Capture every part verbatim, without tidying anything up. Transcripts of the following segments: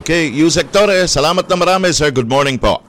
Okay, Yusek Torres, salamat na marami, sir. Good morning po.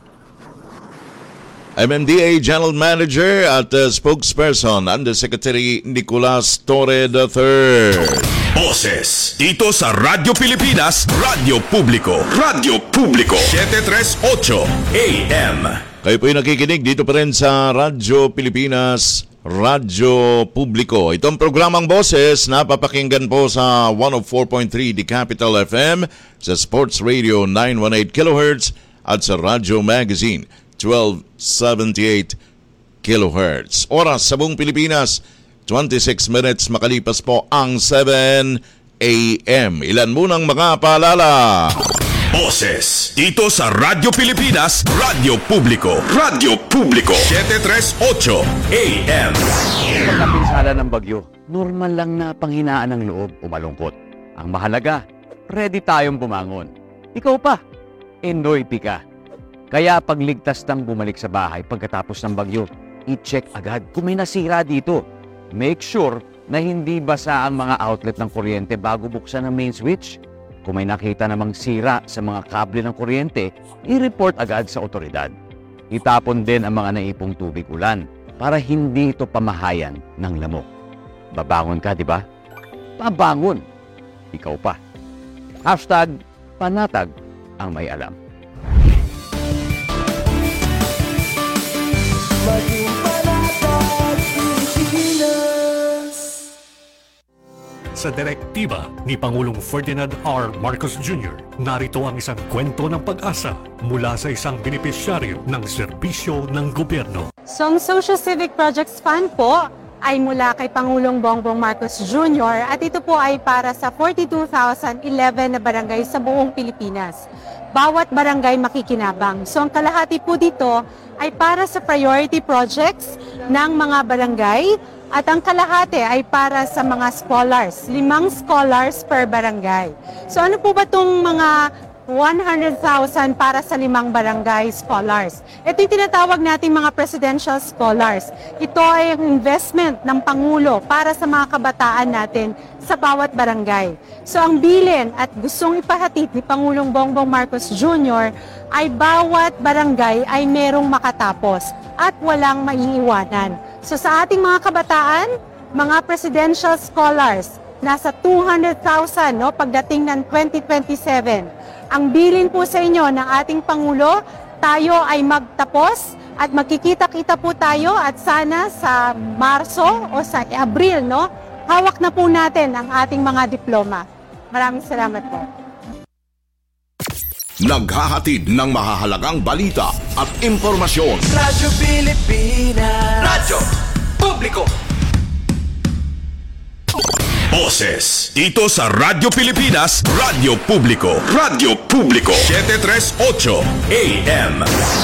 M M D A General Manager at uh, Spokesperson, Undersecretary Nicolas Torre the third. Boses dito sa Radyo Pilipinas, Radyo Publiko, Radyo Publiko, seven thirty-eight A M. Kayo po'y nakikinig dito pa rin sa Radyo Pilipinas, Radyo Publiko. Itong programang Boses napapakinggan po sa one oh four point three The Capital F M, sa Sports Radio nine eighteen kilohertz at sa Radyo Magazine twelve seventy-eight kilohertz. Oras sa buong Pilipinas, twenty-six minutes makalipas po ang seven A M. Ilan munang mga paalala? Boses dito sa Radyo Pilipinas, Radyo Publiko, Radyo Publiko, seven thirty-eight A M. Pagkapinsala ng bagyo, normal lang na panghinaan ng loob o malungkot. Ang mahalaga, ready tayong bumangon. Ikaw pa, Enoy ka. Kaya pagligtas ng bumalik sa bahay pagkatapos ng bagyo, i-check agad kung may nasira dito. Make sure na hindi basa ang mga outlet ng kuryente bago buksan ang main switch. Kung may nakita namang sira sa mga kable ng kuryente, i-report agad sa otoridad. Itapon din ang mga naipong tubig ulan para hindi ito pamahayan ng lamok. Babangon ka, di ba? Babangon. Ikaw pa. Hashtag panatag ang may alam. Sa direktiba ni Pangulong Ferdinand R. Marcos Junior, narito ang isang kwento ng pag-asa mula sa isang benepisyaryo ng serbisyo ng gobyerno. So, ang Social Civic Projects Fund po ay mula kay Pangulong Bongbong Marcos Junior at ito po ay para sa forty-two thousand eleven na barangay sa buong Pilipinas. Bawat barangay makikinabang. So, ang kalahati po dito ay para sa priority projects ng mga barangay at ang kalahati ay para sa mga scholars, limang scholars per barangay. So ano po ba itong mga one hundred thousand para sa limang barangay scholars? Ito yung tinatawag nating mga presidential scholars. Ito ay investment ng Pangulo para sa mga kabataan natin sa bawat barangay. So ang bilin at gustong ipahatid ni Pangulong Bongbong Marcos Junior ay bawat barangay ay merong makatapos at walang maiiwanan. So sa ating mga kabataan, mga presidential scholars, nasa two hundred thousand no, pagdating ng twenty twenty-seven. Ang bilin po sa inyo ng ating Pangulo, tayo ay magtapos at magkikita-kita po tayo at sana sa Marso o sa Abril, no, hawak na po natin ang ating mga diploma. Maraming salamat po. Naghahatid ng mahahalagang balita at impormasyon. Radyo Pilipinas, Radyo Publiko. Boses dito sa Radyo Pilipinas, Radyo Publiko, Radyo Publiko, seven thirty-eight A M.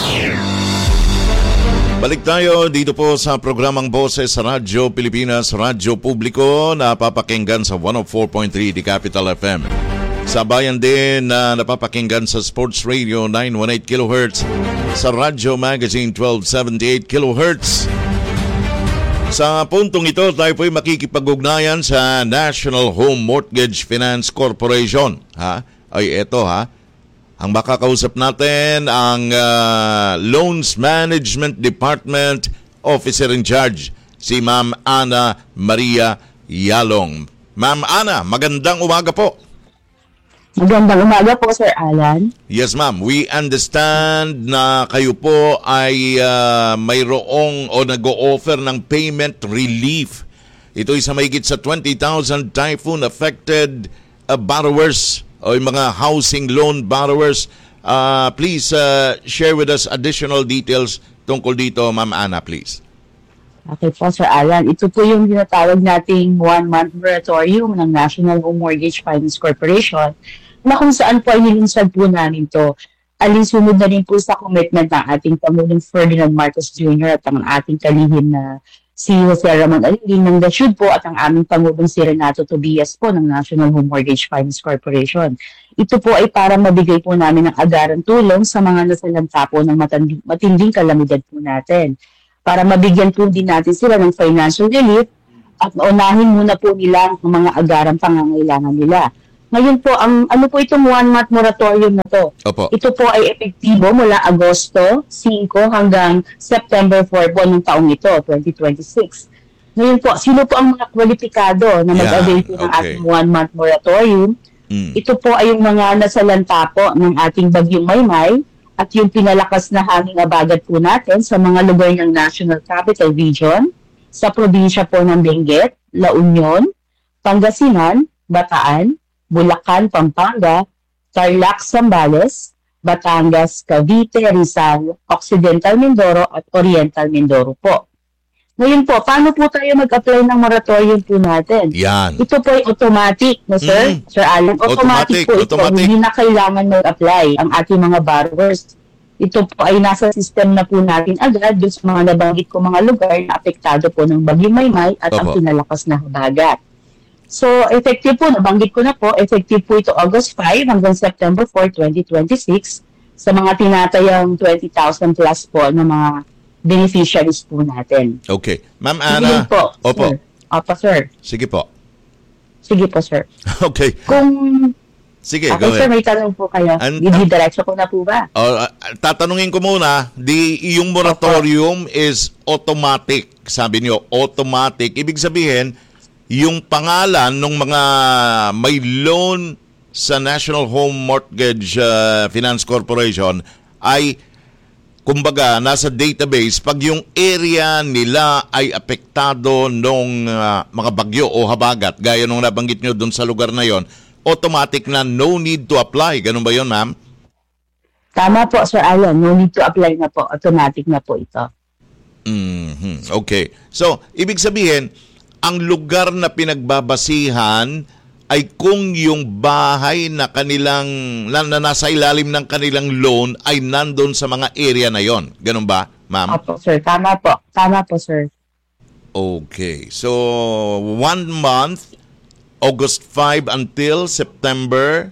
Balik tayo dito po sa programang Boses sa Radyo Pilipinas, Radyo Publiko, na napapakinggan sa one oh four point three The Capital F M. Sa bayan din na napapakinggan sa Sports Radio nine eighteen kilohertz, sa Radyo Magazine twelve seventy-eight kilohertz. Sa puntong ito, tayo po'y makikipag-ugnayan sa National Home Mortgage Finance Corporation. Ha? Ay, eto ha. Ang makakausap natin ang uh, Loans Management Department Officer in Charge, si Ma'am Ana Maria Yalong. Ma'am Ana, magandang umaga po. Magandang umaga po, Sir Alan. Yes, ma'am. We understand na kayo po ay uh, mayroong o nag-o-offer ng payment relief. Ito ay sa mahigit sa twenty thousand typhoon-affected uh, borrowers o yung mga housing loan borrowers. Uh, please uh, share with us additional details tungkol dito, Ma'am Ana, please. Okay po, Sir Alan. Ito po yung tinatawag nating one-month moratorium ng National Home Mortgage Finance Corporation, na kung saan po ay nilinsad po namin to. Alinsunod na rin po sa commitment ng ating Pangulong Ferdinand Marcos Junior at ang ating kalihim na si Jose Ramon Aliling ng Dasud po at ang aming Pangulong si Renato Tobias po ng National Home Mortgage Finance Corporation. Ito po ay para mabigay po namin ng agarang tulong sa mga nasalanta po ng matinding, matinding kalamidad po natin. Para mabigyan po din natin sila ng financial relief at unahin muna po nila ang mga agarang pangangailangan nila. Ngayon po, ang ano po itong one-month moratorium na to? Opo. Ito po ay epektibo mula Agosto five hanggang September four po ng taong ito, twenty twenty-six. Ngayon po, sino po ang mga kwalipikado na mag-avail po ng okay. ating one-month moratorium? Mm. Ito po ay yung mga nasalanta po ng ating Bagyong Maymay at yung pinalakas na hanging abagat po natin sa mga lugar ng National Capital Region, sa probinsya po ng Benguet, La Union, Pangasinan, Bataan, Bulacan, Pampanga, Tarlac, Zambales, Batangas, Cavite, Rizal, Occidental Mindoro at Oriental Mindoro po. Ngayon po, paano po tayo mag-apply ng moratorium po natin? Yan. Ito po ay automatic, no, sir? Mm. Sir Alan, automatic, Automatic, po ito. automatic. Hindi na kailangan mag-apply ang ating mga borrowers. Ito po ay nasa system na po natin agad doon sa mga nabanggit ko mga lugar na apektado po ng Bagyong Maymay at ang Opo. pinalakas na habagat. So, effective po, nabanggit ko na po, effective po ito August five hanggang September four, twenty twenty-six sa mga tinatayang twenty thousand plus po na mga beneficiaries po natin. Okay. Ma'am Sige Ana. po, Opo. sir. Opo, sir. Sige po. Sige po, sir. Okay. Kung, Sige, okay, go sir, ahead. may tanong po kayo. An- Didiretso ko na po ba? Oh, uh, tatanungin ko muna, di yung moratorium is automatic. Sabi niyo, automatic. Ibig sabihin, yung pangalan ng mga may loan sa National Home Mortgage uh, Finance Corporation ay kumbaga nasa database pag yung area nila ay apektado ng uh, mga bagyo o habagat, gaya nung nabanggit nyo doon sa lugar na yon, automatic na no need to apply. Ganun ba yun, ma'am? Tama po, Sir Alan. No need to apply na po. Automatic na po ito. Mm-hmm. Okay. So, ibig sabihin, ang lugar na pinagbabasihan ay kung yung bahay na kanilang na, na nasa ilalim ng kanilang loan ay nandun sa mga area na yon. Ganun ba, ma'am? Opo, sir. Tama po. Tama po, sir. Okay. So, one month, August five until September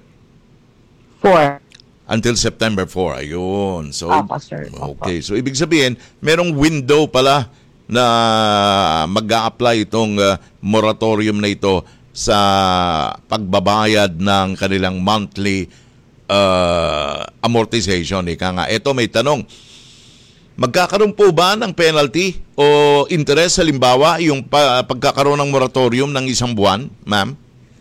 Four. until September four. Ayun. So, Opo, sir. Opo. okay. So, ibig sabihin, merong window pala na mag-a-apply itong uh, moratorium na ito sa pagbabayad ng kanilang monthly uh, amortization. Ika nga. Ito may tanong. Magkakaroon po ba ng penalty o interest halimbawa yung pa- pagkakaroon ng moratorium ng isang buwan, ma'am?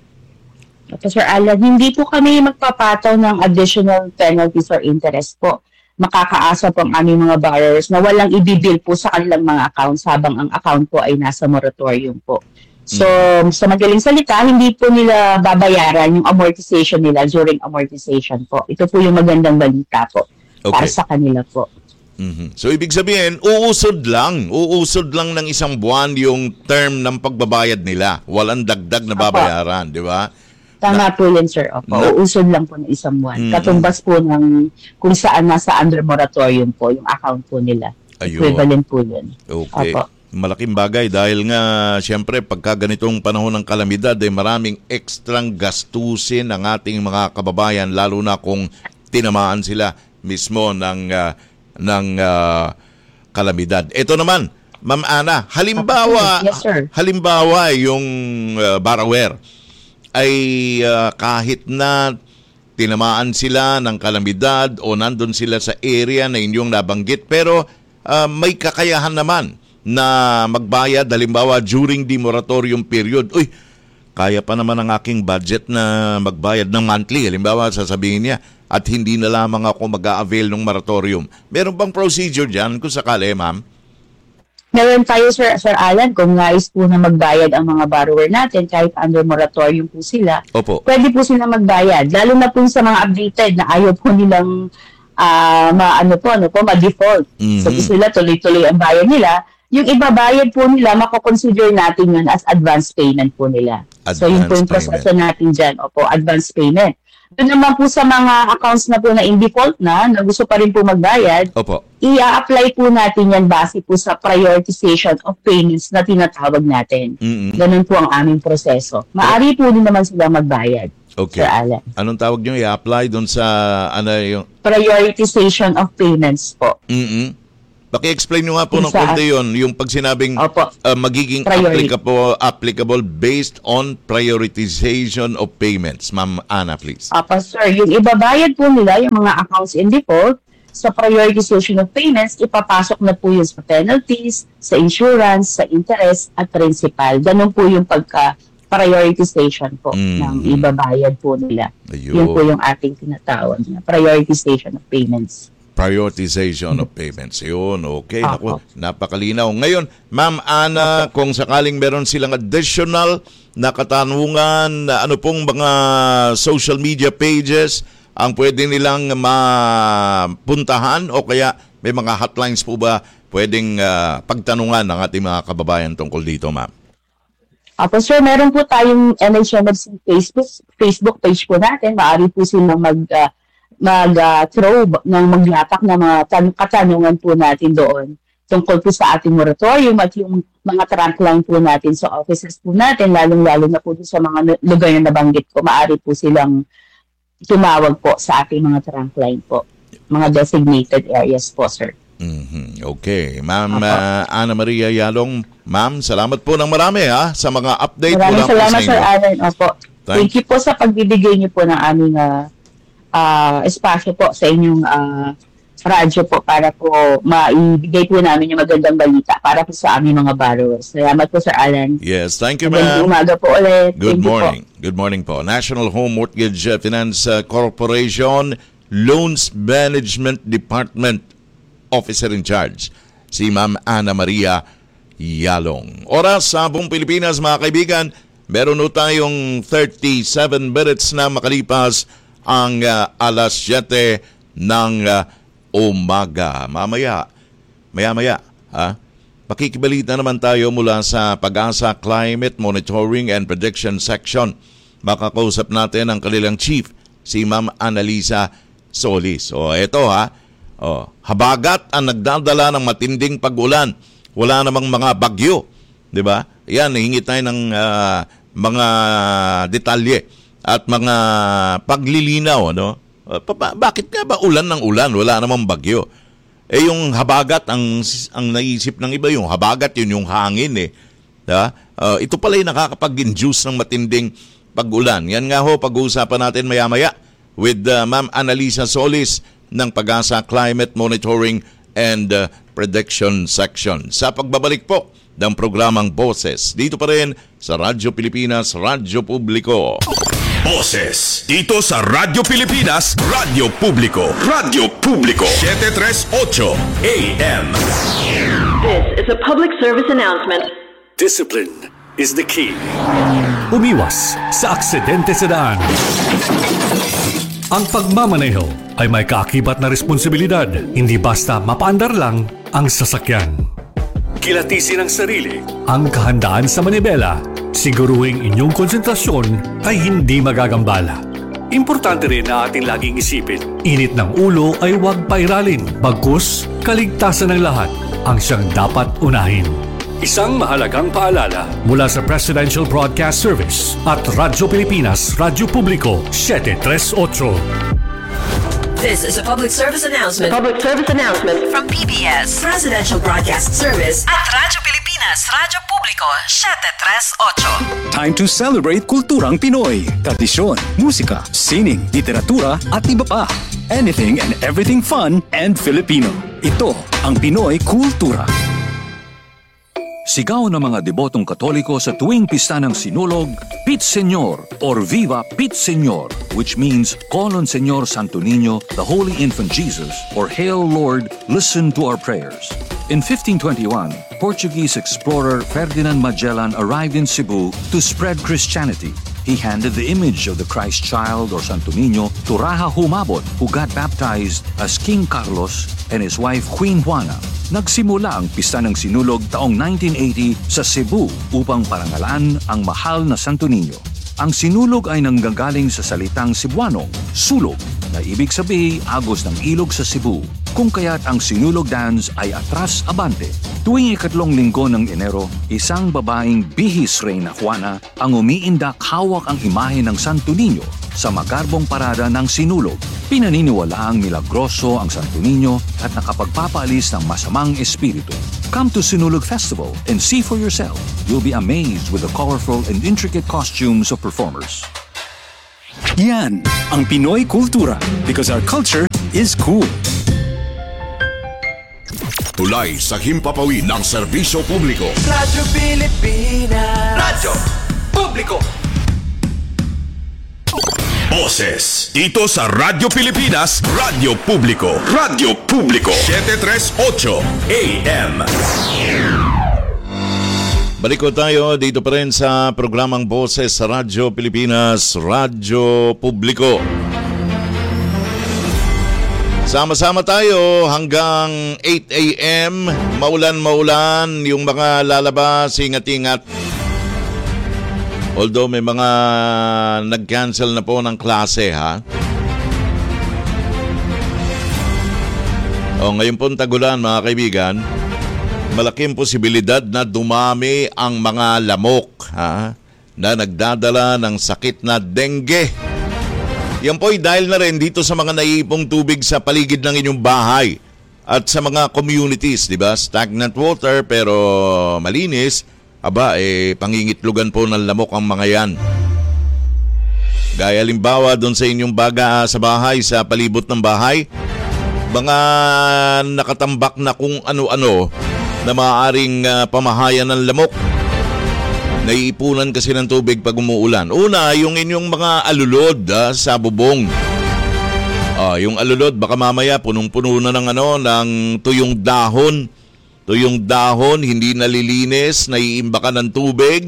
Opo, Sir Alan, hindi po kami magpapataw ng additional penalties or interest po. Makakaasa po ang aming mga borrowers na walang ibibil po sa kanilang mga accounts habang ang account po ay nasa moratorium po. So, mm. sa madaling salita, hindi po nila babayaran yung amortization nila during amortization po. Ito po yung magandang balita po para Okay. sa kanila po. Mhm. So, ibig sabihin, uusod lang. Uusod lang ng isang buwan yung term ng pagbabayad nila. Walang dagdag na Opo. babayaran, di ba? Tama po yun, sir. Opo. Na- Uusod lang po ng isang buwan. Mm. Katumbas po ng kung saan nasa under moratorium po yung account po nila. Ayun. Equivalent po yun. Okay. Opo. Malaking bagay dahil nga siyempre pagka ganitong panahon ng kalamidad ay maraming ekstrang gastusin ang ating mga kababayan lalo na kung tinamaan sila mismo ng uh, ng uh, kalamidad. Ito naman, Ma'am Ana, halimbawa Yes, sir. halimbawa yung uh, borrower ay uh, kahit na tinamaan sila ng kalamidad o nandun sila sa area na inyong nabanggit pero uh, may kakayahan naman na magbayad halimbawa during the moratorium period. Uy, kaya pa naman ang aking budget na magbayad ng monthly. Halimbawa, sasabihin niya, at hindi na lamang ako mag-a-avail ng moratorium. Meron bang procedure dyan kung sakali, ma'am? Meron tayo, Sir, Sir Alan, kung nais po na magbayad ang mga borrower natin kahit under moratorium po sila, Opo. pwede po sila magbayad. Lalo na po sa mga updated na ayaw po nilang uh, ma, ano po, ano po, ma-default. Mhm. So, gusto nila tuloy-tuloy ang bayad nila. Yung ibabayad po nila, makakonsider natin yun as advance payment po nila. So, yun po yung Advance proseso natin dyan. Opo, advance payment. Doon naman po sa mga accounts na po na in default na, na gusto pa rin po magbayad, Opo. i-apply po natin yan base po sa prioritization of payments na tinatawag natin. Mm-mm. Ganun po ang aming proseso. Maari po din naman sila magbayad, Okay. Sir Alan. Anong tawag nyo? I-apply doon sa ano yung... Prioritization of payments po. Mm-mm. Paki-explain nyo nga po Kung ng saan- konti yun, yung pag sinabing Opo. uh, magiging Priority. applicable, applicable based on prioritization of payments. Ma'am Ana, please. Apa, sir, yung ibabayad po nila, yung mga accounts in default, sa prioritization of payments, ipapasok na po yun sa penalties, sa insurance, sa interest, at principal. Ganun po yung pagka-prioritization po Mm. ng ibabayad po nila. Ayun. Yun po yung ating tinatawag na prioritization of payments. Prioritization of payments. Yun, okay. Naku, Opo. napakalinaw. Ngayon, Ma'am Ana, kung sakaling meron silang additional na katanungan, na ano pong mga social media pages ang pwede nilang mapuntahan o kaya may mga hotlines po ba pwedeng ah, pagtanungan ng ating mga kababayan tungkol dito, ma'am? Apo, sir, meron po tayong N H M F C Facebook, Facebook page po natin. Maaari po silang mag... Uh, mag-throw uh, ng maglapak na mga tan- katanungan po natin doon tungkol po sa ating moratorium at yung mga trunk line po natin sa offices po natin, lalong-lalo na po sa mga lugar na nabanggit ko, maaari po silang tumawag po sa ating mga trunk line po, mga designated areas po, sir. Mhm. Okay. Ma'am Apo. ah, Ana Maria Yalong, ma'am, salamat po ng marami ha, sa mga update mula Maraming po sa salamat, Sir inyo. Alan. Opo. Thank- Thank you po sa pagbibigay niyo po ng aming uh, uh, espasyo po sa inyong uh, radyo po para po maibigay po namin yung magandang balita para po sa aming mga borrowers. Salamat po, Sir Alan. Yes, thank you, Magandang ma'am. umaga po ulit. Good Thank you po. morning. Good morning po. National Home Mortgage uh, Finance uh, Corporation Loans Management Department Officer in Charge, si Ma'am Ana Maria Yalong. Oras sa buong Pilipinas, mga kaibigan, meron po tayong thirty-seven minutes na makalipas ang uh, alas siyete ng uh, umaga. Mamaya, maya-maya, ha? Pakikibalita naman tayo mula sa Pag-asa Climate Monitoring and Prediction Section. Makakausap natin ang kanilang chief, si Ma'am Annalisa Solis. O eto ha, o, habagat ang nagdadala ng matinding pag-ulan. Wala namang mga bagyo, di ba? Yan, hingi tayo ng uh, mga detalye at mga paglilinaw, no? Uh, pa- bakit nga ba ulan ng ulan? Wala namang bagyo. Eh yung habagat, ang ang naisip ng iba, yung habagat, yun yung hangin eh. Diba? Uh, ito pala yung nakakapag-induce ng matinding pag-ulan. Yan nga ho, pag-uusapan natin maya-maya with uh, Ma'am Annalisa Solis ng Pag-asa Climate Monitoring and uh, Prediction Section. Sa pagbabalik po ng programang Boses, dito pa rin sa Radyo Pilipinas, Radyo Publiko. Boses dito sa Radyo Pilipinas, Radyo Publiko, Radyo Publiko, seven thirty-eight A M. This is a public service announcement. Discipline is the key. Umiwas sa aksidente sa daan. Ang pagmamaneho ay may kaakibat na responsibilidad, hindi basta mapaandar lang ang sasakyan. Kilatisin ang sarili, ang kahandaan sa manibela, siguruhing inyong konsentrasyon ay hindi magagambala. Importante rin na ating laging isipin, init ng ulo ay huwag pairalin, bagkus kaligtasan ng lahat ang siyang dapat unahin. Isang mahalagang paalala mula sa Presidential Broadcast Service at Radyo Pilipinas, Radyo Publiko, seven thirty-eight. This is a public service announcement. Public service announcement From P B S Presidential Broadcast Service at Radyo Pilipinas, Radyo Publiko, seven thirty-eight. Time to celebrate kulturang Pinoy. Tradisyon, musika, sining, literatura at iba pa. Anything and everything fun and Filipino. Ito ang Pinoy Kultura. Sigaw ng mga debotong Katoliko sa tuwing pista ng Sinulog, Pit Señor or Viva Pit Señor, which means Call on Señor Santo Niño, the Holy Infant Jesus, or Hail Lord, listen to our prayers. In fifteen twenty-one, Portuguese explorer Ferdinand Magellan arrived in Cebu to spread Christianity. He handed the image of the Christ child or Santo Niño to Raja Humabon, who got baptized as King Carlos and his wife Queen Juana. Nagsimula ang pista ng Sinulog taong nineteen eighty sa Cebu upang parangalan ang mahal na Santo Niño. Ang Sinulog ay nanggagaling sa salitang Cebuanong, sulog, na ibig sabihin agos ng ilog sa Cebu, kung kaya't ang Sinulog dance ay atras abante. Tuwing ikatlong linggo ng Enero, isang babaeng bihis Reyna Juana ang umiindak hawak ang imahe ng Santo Niño sa magarbong parada ng Sinulog. Pinaniniwalaang milagroso ang Santo Niño at nakapagpapaalis ng masamang espiritu. Come to Sinulog Festival and see for yourself. You'll be amazed with the colorful and intricate costumes of performers. Yan ang Pinoy kultura because our culture is cool. Tulay sa himpapawid ng serbisyo publiko. Radyo Pilipinas. Radyo Publiko. Boses dito sa Radyo Pilipinas, Radyo Publiko. Radyo Publiko. seven thirty-eight A M. Balik ko tayo dito pa rin sa programang Boses sa Radyo Pilipinas, Radyo Publiko. Sama-sama tayo hanggang eight A M. Maulan-maulan, yung mga lalabas, ingat-ingat. Although may mga nag-cancel na po ng klase, ha? O, ngayon pong tagulan, mga kaibigan, malaking posibilidad na dumami ang mga lamok, ha? Na nagdadala ng sakit na dengue. Yan po ay dahil na rin dito sa mga naiipong tubig sa paligid ng inyong bahay at sa mga communities, di ba? Stagnant water pero malinis. Aba, eh, pangingitlugan po ng lamok ang mga yan. Gaya limbawa doon sa inyong baga sa bahay, sa palibot ng bahay, mga nakatambak na kung ano-ano na maaaring uh, pamahayan ng lamok. Naiipunan kasi ng tubig pag umuulan. Una, yung inyong mga alulod ah, sa bubong. Ah, yung alulod, baka mamaya punong-puno na ng, ano, ng tuyong dahon. Tuyong dahon, hindi nalilinis, naiimbakan ng tubig.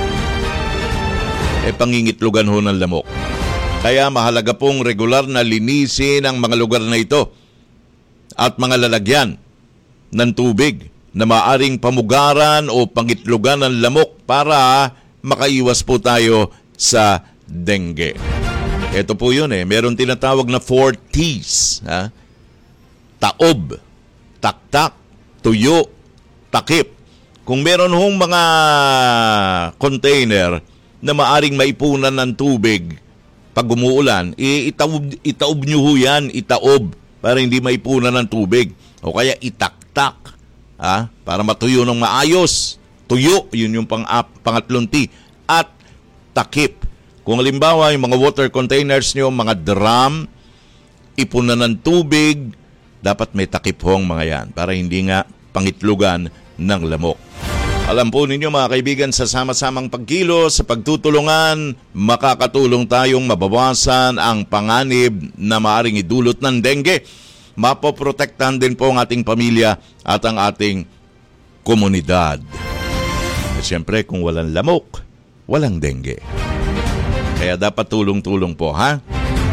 Eh, pangingitlugan ho ng lamok. Kaya mahalaga pong regular na linisin ang mga lugar na ito at mga lalagyan ng tubig na maaring pamugaran o pangitlugan ng lamok para makaiwas po tayo sa dengue. Ito po yun eh. Meron tinatawag na four T's. Ha? Taob, taktak, tuyo, takip. Kung meron hong mga container na maaring maipunan ng tubig pag umuulan, itaob, itaob nyo ho yan, itaob para hindi maipunan ng tubig. O kaya itaktak. Ha? Para matuyo ng maayos. Tuyo, yun yung pang, uh, pangatlong T. At takip. Kung halimbawa yung mga water containers nyo, mga drum, ipunan ng tubig, dapat may takip hong mga yan para hindi nga pangitlugan ng lamok. Alam po ninyo mga kaibigan, sa sama-samang pagkilos, sa pagtutulungan, makakatulong tayong mabawasan ang panganib na maaring idulot ng dengue. Mapoprotektahan din po ang ating pamilya at ang ating komunidad. At siyempre, kung walang lamok, walang dengue. Kaya dapat tulong-tulong po, ha?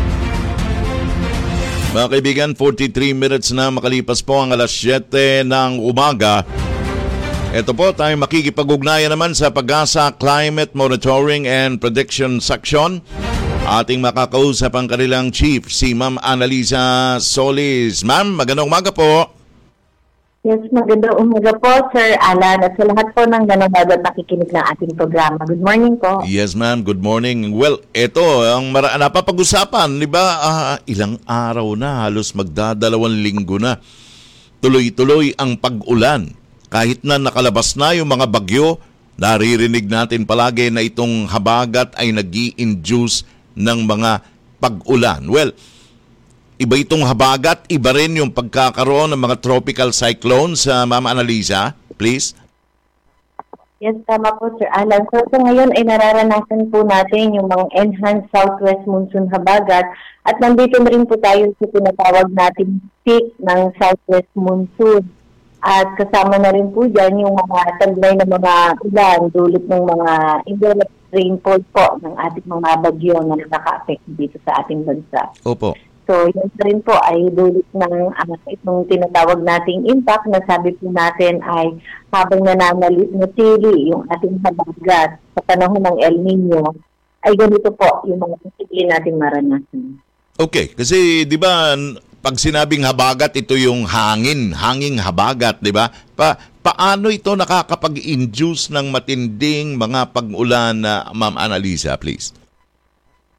Mga kaibigan, forty-three minutes na makalipas po ang alas siyete ng umaga. Ito po, tayo makikipag-ugnayan naman sa Pag-asa Climate Monitoring and Prediction Section. Ating makakausap ang kanilang chief, si Ma'am Annalisa Solis. Ma'am, magandang umaga po. Yes, magandang umaga po, Sir Alan, at sa lahat po ng nanonood at nakikinig ng ating programa. Good morning po. Yes, ma'am. Good morning. Well, ito, ang mara- napapag-usapan, di ba, uh, ilang araw na, halos magdadalawang linggo na. Tuloy-tuloy ang pag-ulan. Kahit na nakalabas na yung mga bagyo, naririnig natin palagi na itong habagat ay nag-i-induce ng mga pag-ulan. Well, iba itong habagat, iba rin yung pagkakaroon ng mga tropical cyclones. Uh, Ma'am Annalisa, please. Yes, tama po, Sir Alan. So, so ngayon ay nararanasan po natin yung mga enhanced southwest monsoon habagat at nandito na rin po tayo sa tinatawag natin peak ng southwest monsoon. At kasama na rin po dyan yung mga taglay ng mga ulan, dulot ng mga indirect rainfall po ng ating mga bagyo na nakaka-affect dito sa ating bansa. Opo. So, yun rin po ay dulot ng uh, itong tinatawag nating impact na sabi po natin ay habang nananatili yung ating habagat sa panahon ng El Nino, ay ganito po yung mga posible nating maranasan. Okay, kasi di ba pag sinabing habagat, ito yung hangin, hanging habagat, di ba? Pa paano ito nakakapag-induce ng matinding mga pag-ulan na, Ma'am Annalisa, please?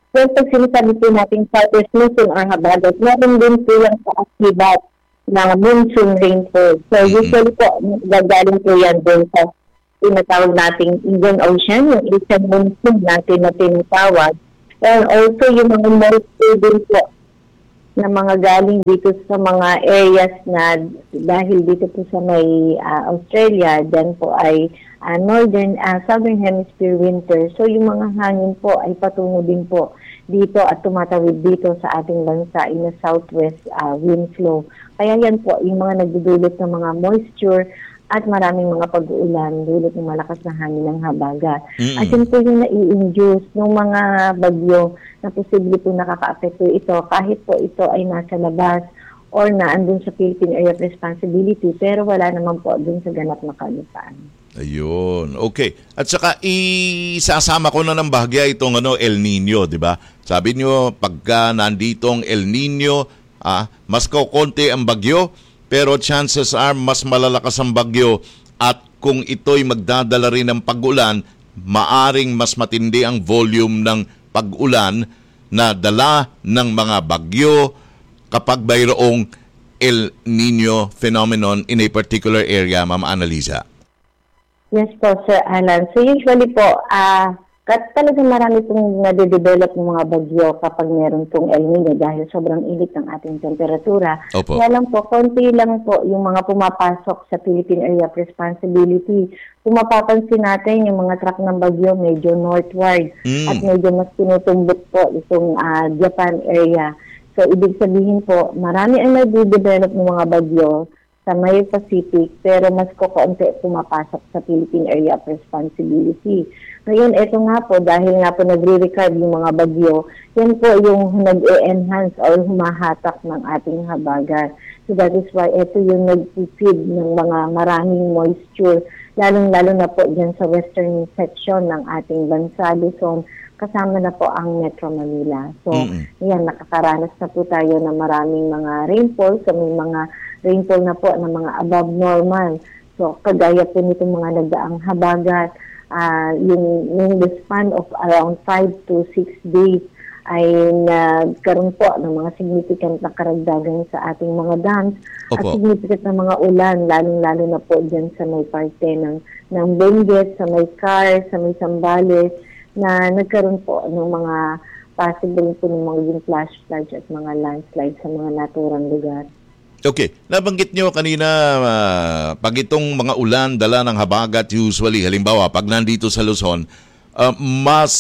Well, pag sinasabi po natin southwest monsoon or habagat, meron din po yung sa akibat na monsoon rainfall. So, usually po, gagaling po yan din sa tinatawag nating Indian Ocean, yung Asian monsoon natin na tinatawag. And also, yung mga moisture din po na mga galing dito sa mga areas na dahil dito po sa may uh, Australia, dyan po ay uh, northern, uh, southern hemisphere winter. So, yung mga hangin po ay patungo din po dito at tumatawid dito sa ating bansa in the southwest uh, wind flow. Kaya yan po, yung mga nagdudulot ng mga moisture at maraming mga pag-uulan, dulot ng malakas na hangin ng habagat. Mm-hmm. At yun po yung nai-induce ng mga bagyo na posible po nakaka-apekto ito kahit po ito ay nasa labas or na andun sa Philippine Area of Responsibility pero wala naman po dun sa ganap na kalupaan. Ayun. Okay. At saka isasama ko na ng bahagya itong ano El Nino, 'di ba? Sabi niyo pagka nanditong El Nino, ah, mas kokonti ang bagyo, pero chances are mas malalakas ang bagyo at kung ito'y magdadala rin ng pag-ulan, maaring mas matindi ang volume ng pag-ulan na dala ng mga bagyo kapag mayroong El Nino phenomenon in a particular area, Ma'am Annalisa. Yes po, Sir Alan. So usually po, ah, uh, talagang marami pong nade-develop ng mga bagyo kapag meron pong El Nino dahil sobrang init ng ating temperatura. Opo. Kaya lang po, konti lang po yung mga pumapasok sa Philippine Area of Responsibility. Kung mapapansin natin, yung mga track ng bagyo medyo northward mm. at medyo mas tinutumbok po itong uh, Japan area. So ibig sabihin po, marami ang nade-develop ng mga bagyo sa may Pacific, pero mas kukunti pumapasok sa Philippine Area of Responsibility. Ngayon, ito nga po, dahil nga po nagre-record yung mga bagyo, yan po yung nag-e-enhance or humahatak ng ating habagat. So that is why ito yung nag-feed ng mga maraming moisture, lalong-lalo na po dyan sa western section ng ating bansa, Luzon, kasama na po ang Metro Manila. So, mm-hmm. yan, nakakaranas na po tayo ng maraming mga rainfall. So, may mga rainfall na po ng mga above normal. So, kagaya po nitong mga nagdaang habagat, uh, yung, yung the span of around five to six days ay nagkaroon po ng mga significant na karagdagan sa ating mga dams. Opo. At significant na mga ulan, lalong-lalo na po dyan sa may parte ng, ng Benguet, sa may Car, sa may Zambales, na nagkaroon po ng mga possible po ng mga yung flash floods at mga landslide sa mga naturang lugar. Okay. Nabanggit nyo kanina, uh, pag itong mga ulan, dala ng habagat usually, halimbawa, pag nandito sa Luzon, uh, mas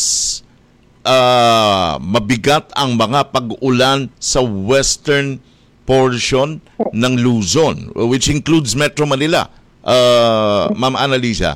uh, mabigat ang mga pag-ulan sa western portion ng Luzon, which includes Metro Manila. Uh, Ma'am Annalisa.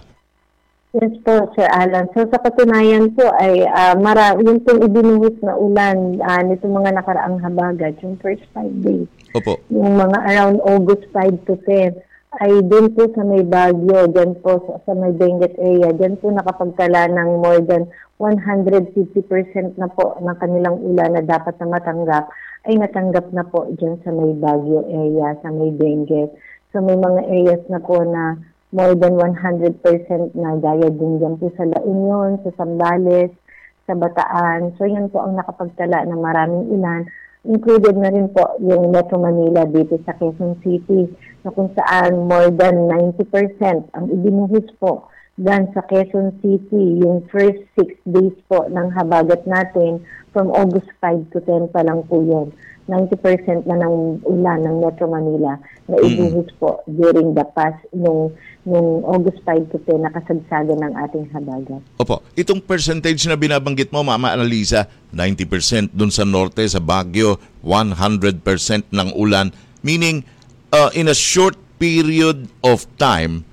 Yes po, Sir Alan. So sa katunayan po ay uh, mara, yung pong ibinuhos na ulan uh, nito mga nakaraang habagat, yung first five days. Opo. Yung mga around August five to ten ay din po sa may Baguio, dyan po sa, sa may Benguet area, dyan po nakapagtala ng more than one hundred fifty percent na po ng kanilang ulan na dapat na matanggap ay natanggap na po dyan sa may Baguio area, sa may Benguet. So may mga areas na po na more than one hundred percent na gaya din dyan po sa La Union, sa Zambales, sa Bataan. So yan po ang nakapagtala ng maraming ulan. Included na rin po yung Metro Manila dito sa Quezon City na kung saan more than ninety percent ang ibinuhos po dyan sa Quezon City yung first six days po ng habagat natin from August five to ten pa lang po yun. ninety percent na ng ulan ng Metro Manila na ibuhos po during the past nung, nung August five to ten na kasagsagan ng ating habagat. Opo, itong percentage na binabanggit mo, Mama Annalisa, ninety percent dun sa norte, sa Baguio, one hundred percent ng ulan, meaning uh, in a short period of time,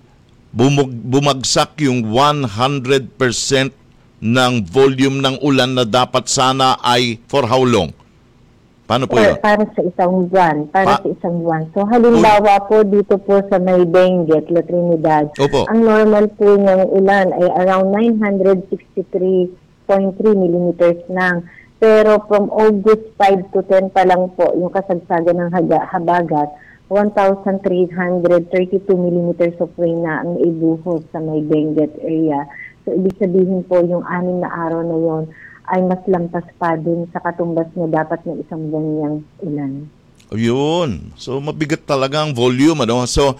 bumug- bumagsak yung one hundred percent ng volume ng ulan na dapat sana ay for how long? Paano po yun? Para sa isang buwan. Para pa- sa isang buwan. So, halimbawa Uy. po dito po sa may Benguet, La Trinidad, Opo. ang normal po niyang ulan ay around nine hundred sixty-three point three millimeters lang. Pero from August five to ten pa lang po, yung kasagsagan ng haga, habagat, one thousand three hundred thirty-two millimeters of rain na ang ibuhos sa may Benguet area. So, ibig sabihin po yung anim na araw na yon ay mas lampas pa din sa katumbas na dapat ng isang ganyang ulan. Ayun. So, mabigat talaga ang volume, ano? So,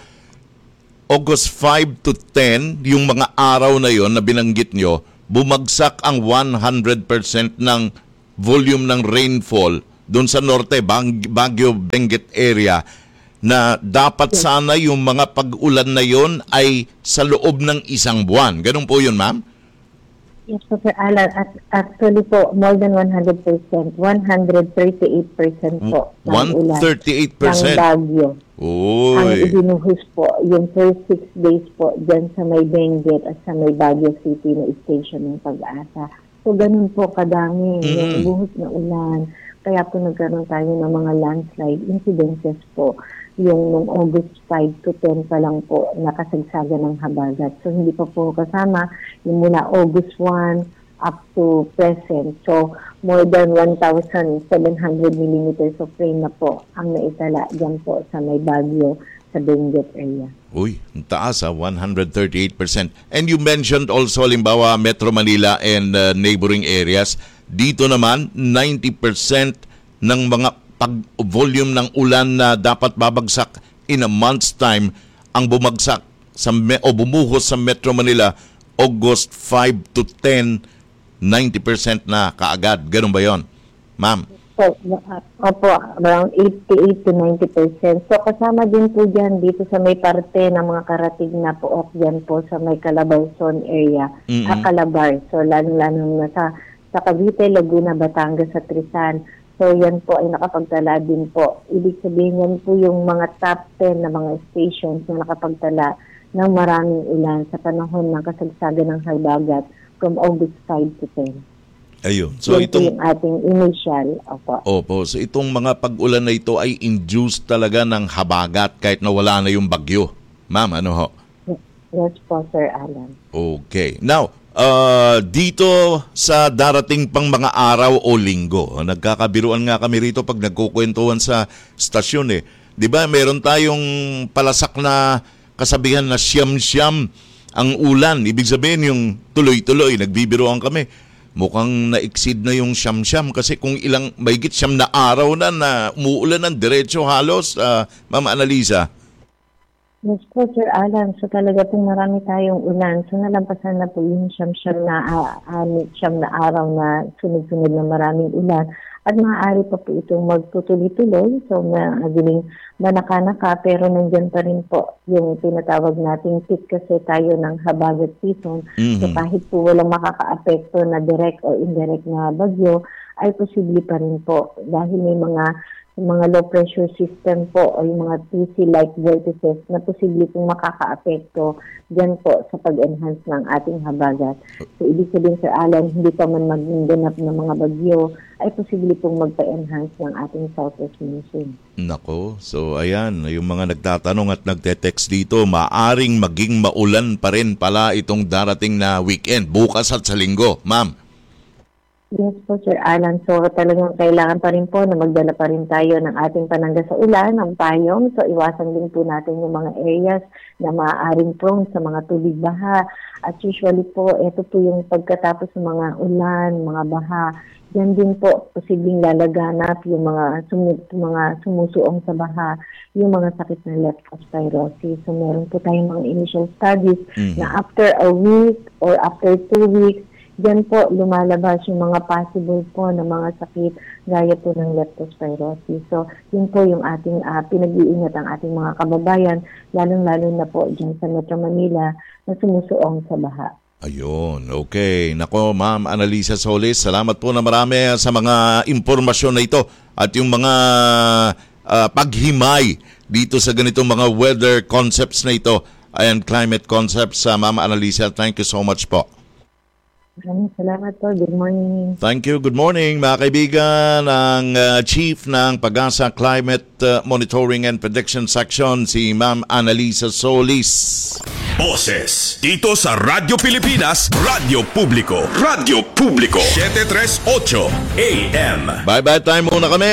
August five to ten, yung mga araw na yon na binanggit nyo, bumagsak ang one hundred percent ng volume ng rainfall doon sa norte, Bang- Baguio, Benguet area, na dapat yes. sana yung mga pag-ulan na yon ay sa loob ng isang buwan. Ganun po yun, ma'am? Yes, Sir Alan. At actually po, more than one hundred percent, one hundred thirty-eight percent po ng one hundred thirty-eight percent ulan ng Baguio. Oy. Ang ibinuhos po, yung first six days po dyan sa may Benguet at sa may Baguio City na station ng Pag-asa. So, ganun po kadami mm. yung buhos na ulan. Kaya po nagkaroon tayo ng mga landslide incidences po. Yung nung August five to ten pa lang po nakasagsagan ng habagat. So, hindi pa po kasama yung mula August one up to present. So, more than one thousand seven hundred millimeters of rain na po ang naitala dyan po sa may Baguio sa Benguet area. Uy, ang taas ha, one hundred thirty-eight percent. And you mentioned also, halimbawa, Metro Manila and uh, neighboring areas. Dito naman, ninety percent ng mga pag-volume ng ulan na dapat babagsak in a month's time ang bumagsak sa me- o bumuhos sa Metro Manila August five to ten, ninety percent na kaagad. Ganun ba yon, ma'am? So, uh, opo, around eighty-eight to ninety percent. So, kasama din po dyan dito sa may parte ng mga karatig na po dyan po sa may Calabarzon area, mm-hmm. ah, Calabar. So, lalo-lalo na sa, sa Cavite, Laguna, Batangas at Rizal. So, yan po ay nakapagtala din po. Ibig sabihin yan po yung mga top ten na mga stations na nakapagtala ng maraming ulan sa panahon ng kasagsagan ng habagat from August five to ten. Ayun. So, yan itong, yung ating initial. Opo. Opo. So, itong mga pag-ulan na ito ay induced talaga ng habagat kahit na wala na yung bagyo. Ma'am, ano ho? Yes po, Sir Alan. Okay. Now, Uh, dito sa darating pang mga araw o linggo, nagkakabiruan nga kami rito pag nagkukwentuhan sa stasyon eh. 'Di ba? Meron tayong palasak na kasabihan na siyam-siyam ang ulan. Ibig sabihin yung tuloy-tuloy, nagbibiruan kami. Mukhang na-exceed na yung siyam-siyam kasi kung ilang mahigit siyam na araw na na umuulan ng diretso halos, uh, Ma'am Annalisa. Yes po, Sir Alan. So talaga pong marami tayong ulan. So nalampasan na po yung siyam-siyam na, uh, siyam na araw na sunod-sunod na maraming ulan. At maaari pa po itong magtutuloy-tuloy. So nagaling manaka-naka pero nandyan pa rin po yung tinatawag nating peak kasi tayo ng habagat season. Mm-hmm. So kahit po walang makaka-apekto na direct o indirect na bagyo, ay posible pa rin po dahil may mga yung mga low pressure system po o yung mga T C-like vortices na posible pong makaka-apekto dyan po sa pag-enhance ng ating habagat. So, ibig sabihin, Sir Alan, hindi pa man mag-ganap ng mga bagyo, ay posible pong magpa-enhance ng ating southwest monsoon. Nako, so ayan, yung mga nagtatanong at nagte-text dito, maaring maging maulan pa rin pala itong darating na weekend, bukas at sa linggo. Ma'am? Yes po, Sir Alan. So talagang kailangan pa rin po na magdala pa rin tayo ng ating panangga sa ulan, ng payong. So iwasan din po natin yung mga areas na maaaring prone sa mga tubig baha. At usually po, ito po yung pagkatapos ng mga ulan, mga baha. Yan din po, posibleng lalaganap yung mga, sum- mga sumusuong sa baha, yung mga sakit ng leptospirosis. So meron po tayong mga initial studies mm-hmm. na after a week or after two weeks, diyan po lumalabas yung mga possible po na mga sakit gaya po ng leptospirosis. So, yun po yung ating uh, pinag-iingat ang ating mga kababayan, lalong-lalo na po diyan sa Metro Manila na sumusuong sa baha. Ayun, okay. Nako, Ma'am Annalisa Solis, salamat po na marami sa mga impormasyon na ito at yung mga uh, paghimay dito sa ganitong mga weather concepts na ito and climate concepts. Uh, Ma'am Annalisa, thank you so much po. Maraming salamat po. Good morning. Thank you. Good morning, mga kaibigan. Ang uh, Chief ng Pag-asa Climate uh, Monitoring and Prediction Section, si Ma'am Annalisa Solis. Boses dito sa Radyo Pilipinas, Radyo Publiko. Radyo Publiko. seven thirty-eight A M. Bye-bye time muna kami.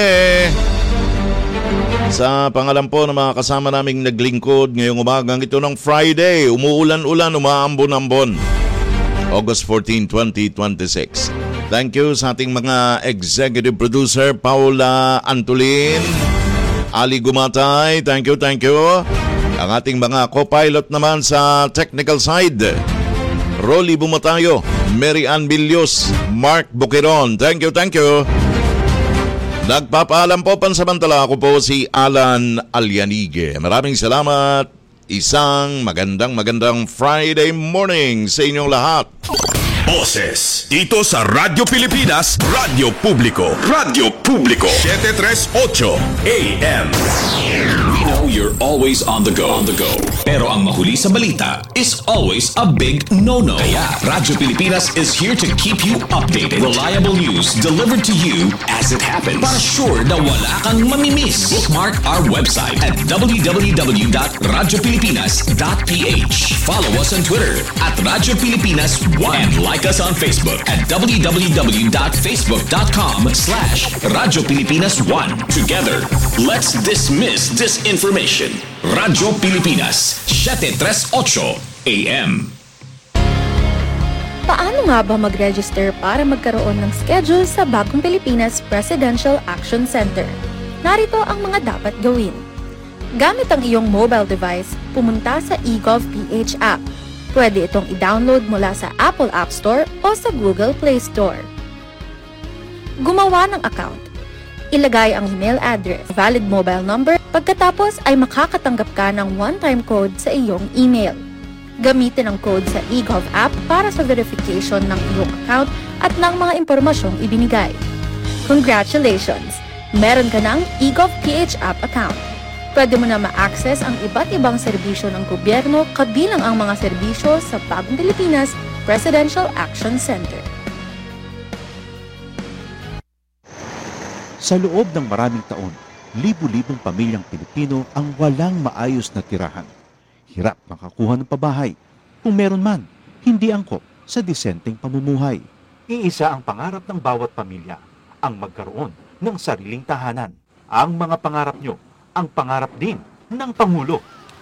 Sa pangalan po ng mga kasama naming naglingkod ngayong umagang ito ng Friday, umuulan-ulan, umaambon-ambon. August fourteenth, twenty twenty-six. Thank you sa ating mga executive producer, Paula Antolin, Ali Gumatay, thank you, thank you. Ang ating mga co-pilot naman sa technical side, Rolly Bumatayo, Mary Ann Villos, Mark Bukiron, thank you, thank you. Nagpapaalam po pansamantala, ako po si Alan Alianige. Maraming salamat. Isang magandang magandang Friday morning sa inyong lahat. Boses dito sa Radyo Pilipinas, Radyo Publiko, Radyo Publiko, seven thirty-eight A M. We know you're always on the go, on the go. Pero ang mahuli sa balita is always a big no-no. Kaya Radyo Pilipinas is here to keep you updated. Reliable news delivered to you as it happens. Para sure na wala kang mamimiss. Bookmark our website at w w w dot radyo pilipinas dot p h. Follow us on Twitter at Radyo Pilipinas one. And like us on Facebook at w w w dot facebook dot com slash Radyo Pilipinas one. Together, let's dismiss disinformation. Radyo Pilipinas, seven thirty-eight A M. Paano nga ba mag-register para magkaroon ng schedule sa Bagong Pilipinas Presidential Action Center? Narito ang mga dapat gawin. Gamit ang iyong mobile device, pumunta sa eGovPH app. Pwede itong i-download mula sa Apple App Store o sa Google Play Store. Gumawa ng account. Ilagay ang email address, valid mobile number, pagkatapos ay makakatanggap ka ng one-time code sa iyong email. Gamitin ang code sa eGov app para sa verification ng iyong account at ng mga impormasyong ibinigay. Congratulations! Meron ka ng eGovPH app account. Pwede mo na ma-access ang iba't ibang serbisyo ng gobyerno kabilang ang mga serbisyo sa Bagong Pilipinas Presidential Action Center. Sa loob ng maraming taon, libu-libong pamilyang Pilipino ang walang maayos na tirahan. Hirap makakuha ng pabahay. Kung meron man, hindi angkop sa disenteng pamumuhay. Iisa ang pangarap ng bawat pamilya, ang magkaroon ng sariling tahanan. Ang mga pangarap nyo, ang pangarap din ng Pangulo.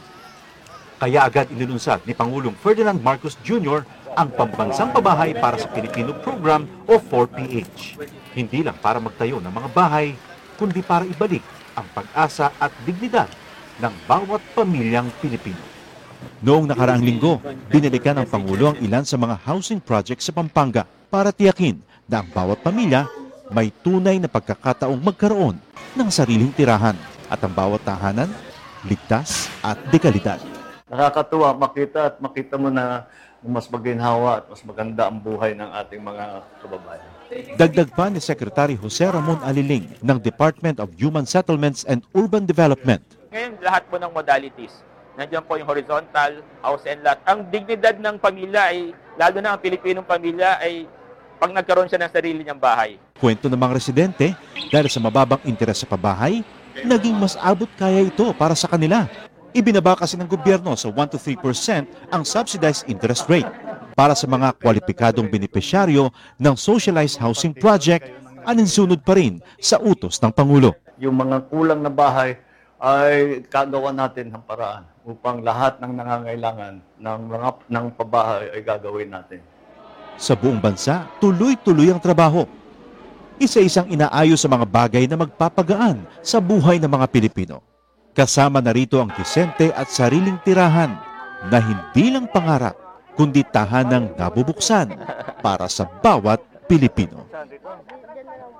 Kaya agad inilunsad ni Pangulong Ferdinand Marcos Junior ang Pambansang Pabahay para sa Pilipino Program o four P H. Hindi lang para magtayo ng mga bahay, kundi para ibalik ang pag-asa at dignidad ng bawat pamilyang Pilipino. Noong nakaraang linggo, binalikan ng Pangulo ang ilan sa mga housing projects sa Pampanga para tiyakin na ang bawat pamilya may tunay na pagkakataong magkaroon ng sariling tirahan at ang bawat tahanan ligtas at dekalidad. Nakakatuwa makita at makita mo na mas maginhawa at mas maganda ang buhay ng ating mga kababayan. Dagdag pa ni Secretary Jose Ramon Aliling ng Department of Human Settlements and Urban Development. Ngayon, lahat po ng modalities. Nandiyan po yung horizontal, house and lot. Ang dignidad ng pamilya ay, lalo na ang Pilipinong pamilya, ay pag nagkaroon siya ng sarili niyang bahay. Kwento ng mga residente, dahil sa mababang interes sa pabahay, naging mas abot kaya ito para sa kanila. Ibinaba kasi ng gobyerno sa one to three percent ang subsidized interest rate para sa mga kwalipikadong benepisyaryo ng socialized housing project, aninsunod pa rin sa utos ng Pangulo. Yung mga kulang na bahay ay kagawa natin ng paraan upang lahat ng nangangailangan ng mga ng pabahay ay gagawin natin. Sa buong bansa, tuloy-tuloy ang trabaho. Isa-isang inaayos sa mga bagay na magpapagaan sa buhay ng mga Pilipino. Kasama na rito ang disente at sariling tirahan na hindi lang pangarap, kundi tahanang nabubuksan para sa bawat Pilipino.